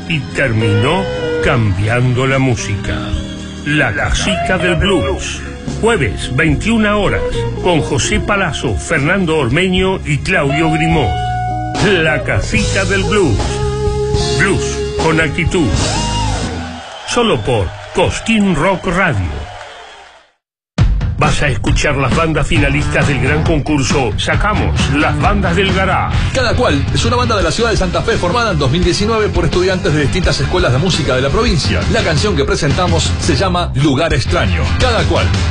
y terminó cambiando la música. La Casita del Blues. Jueves, 21 horas, con José Palazzo, Fernando Ormeño y Claudio Grimaud. La Casita del Blues. Blues con actitud. Solo por Cosquín Rock Radio. Vas a escuchar las bandas finalistas del gran concurso Sacamos las bandas del Garage. Cada Cual es una banda de la ciudad de Santa Fe formada en 2019 por estudiantes de distintas escuelas de música de la provincia. La canción que presentamos se llama Lugar Extraño. Cada Cual.